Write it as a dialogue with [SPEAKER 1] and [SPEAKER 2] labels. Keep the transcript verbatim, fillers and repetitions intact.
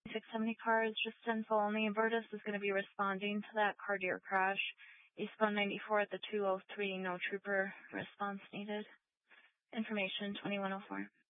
[SPEAKER 1] six seventy car is just info only. Vertus is going to be responding to that car deer crash. Eastbound ninety-four at the two oh three, no trooper response needed. Information twenty-one oh four.